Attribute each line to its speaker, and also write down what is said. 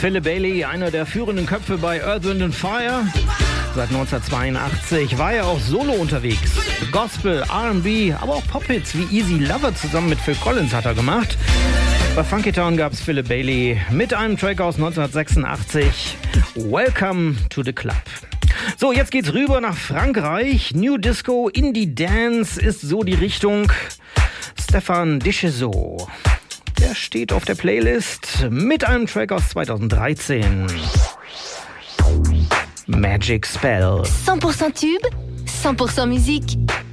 Speaker 1: Philip Bailey, einer der führenden Köpfe bei Earth, Wind & Fire. Seit 1982 war er auch solo unterwegs. Gospel, R&B, aber auch Pop-Hits wie Easy Lover zusammen mit Phil Collins hat er gemacht. Bei Funky Town gab es Philip Bailey mit einem Track aus 1986, Welcome to the Club. So, jetzt geht's rüber nach Frankreich. New Disco, Indie Dance ist so die Richtung. Stéphane Deschezaux, der steht auf der Playlist mit einem Track aus 2013. Magic Spell.
Speaker 2: 100% tube, 100% musique.